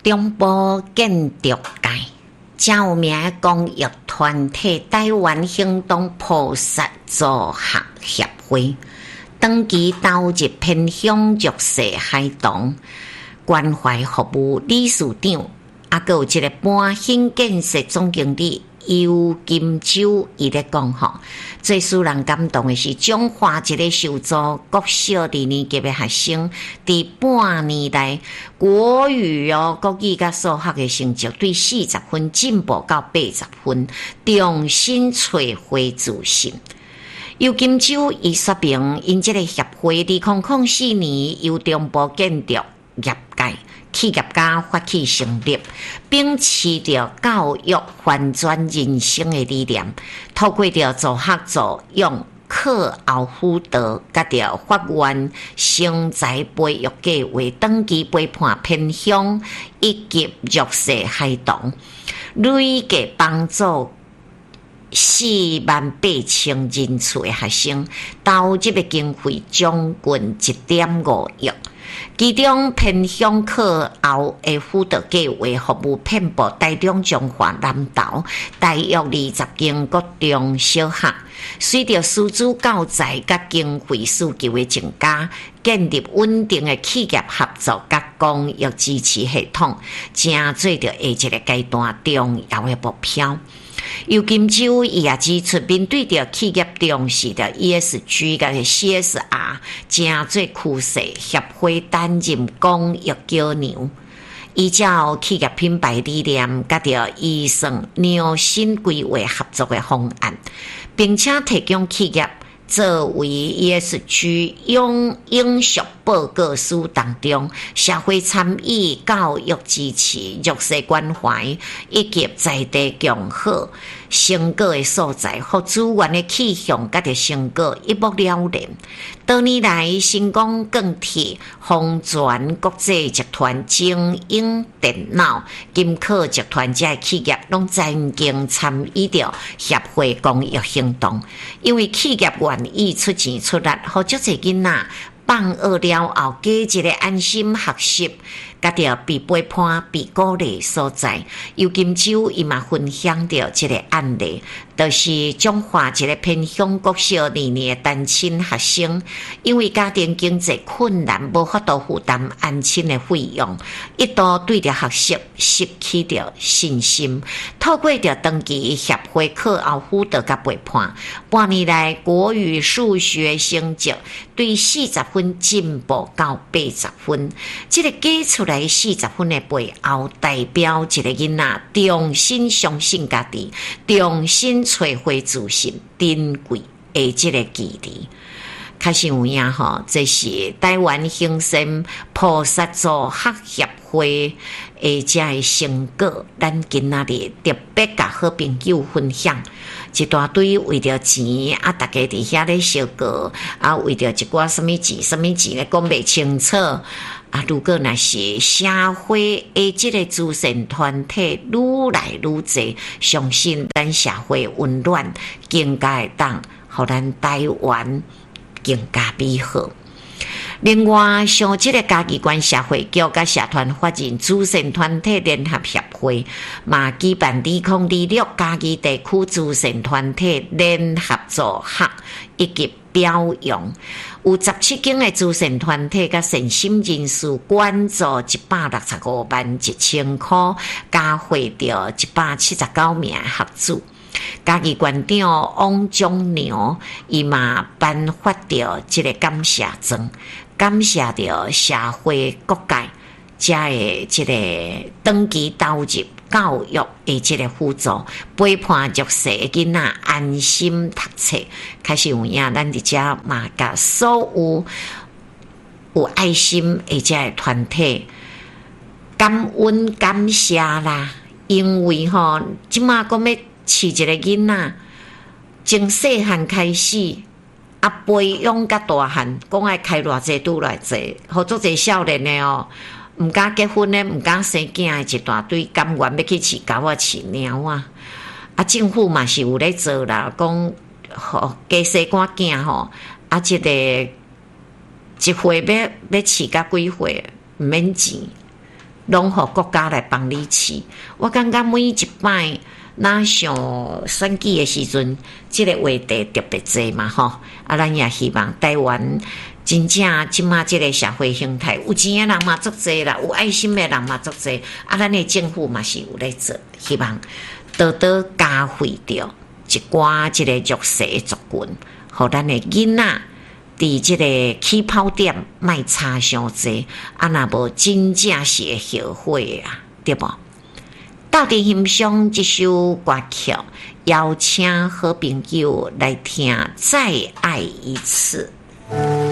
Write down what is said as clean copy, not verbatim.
中部建筑界真有名的公益团体台湾行动菩萨助学协会，长期投入偏乡弱势孩童关怀服务理事长，还有一个半兴建设总经理尤金洲，伊咧讲吼，最使人感动的是中华一个受助国小2年级的学生，伫半年来国语国语甲数学的成绩对40分进步到80分，重新找回自信。尤金洲伊说明，因这个协会2004年由中部建筑业界企业家发起成立，秉持着教育翻转人生的理念，透过着助学助用课后辅导，甲着法院成才培育计划，长期陪伴偏乡以及弱势孩童，累计帮助48000人次的学生，投入的经费将近1.5亿。其中偏乡课后的辅导计划服务遍布台中、彰化、南投大约20间国中小学，随着师资教材甲经费需求的增加，建立稳定的企业合作甲公益支持系统，正做着下一个阶段重要的目标。尤金洲伊也指出，面对着企业重视的 ESG 甲 CSR， 正做趋势，协会担任公益桥梁，依照企业品牌理念，甲着预算量身规划合作的方案，并且提供企业作为 ESG 永续报告书当中社会参与、教育支持、弱势关怀以及在地共好成果的所在，和资源的去向甲着成果一目了然。多年来，成功更替风泉国际集团、精英电脑、金科集团这些企业，拢曾经参与着协会公益行动，因为企业愿意出钱出力，和足侪囡仔放学了后，加一个安心学习，甲着被陪伴、被鼓励所在。尤金洲伊嘛分享着一个案例，就是中华一个偏乡国小2年的单亲学生，因为家庭经济困难，无法度负担安亲的费用，一度对着学习失去着信心。透过着长期协会课后辅导甲陪伴，半年来国语、数学成绩对40分进步到80分。这个加出来40分的背后，代表一个囡仔重新相信家己，重新找回自信，珍贵的这个记忆。开始有影吼，这是台湾行善菩萨助学协会的这个成果，咱今仔日特别甲好朋友分享。一大堆为着钱啊，大家伫遐咧烧过啊，为着一寡什么钱咧讲袂清楚啊。如果若是社会的这个慈善团体愈来愈侪，相信咱社会温暖更加会当，互咱台湾更加美好。另外，像这个嘉义县社会局甲社团法人慈善团体联合协会，嘛举办2026嘉义地区慈善团体联合助学以及表扬，有17间的慈善团体甲善心人士捐助1651000块，加惠着179名学子。嘉义县长王忠良伊嘛颁发着这个感谢状，感谢着社会各界这个这个长期投入教育的这个辅助，陪伴弱势的囡仔安心读册。开始有影，咱伫遮嘛甲所有爱心的这个团体感恩感谢啦，因为吼即马讲要饲一个囡仔，从细汉开始啊，培养甲大汉，讲爱开偌济拄偌济，好足济少年的哦，毋敢结婚的，毋敢生囝的一大堆，甘愿要去饲狗啊、饲猫啊。啊，政府嘛是有咧做啦，讲吼加生寡囝吼，啊，这个一岁要饲甲几岁，毋免钱。 拢互国家来帮你饲。我感觉每一摆咱想选举的时阵，这个话题特别多嘛吼。咱也希望台湾真正即马这个社会形态，有钱的人嘛足多啦，有爱心的人嘛足多。咱的政府嘛是有咧做，希望多多加惠着一寡这个弱势的族群，互咱的囡仔伫这个起跑点莫差伤济，若无真正是会后悔啊，对无？到底欣赏这首歌曲，邀请好朋友来听《再爱一次》。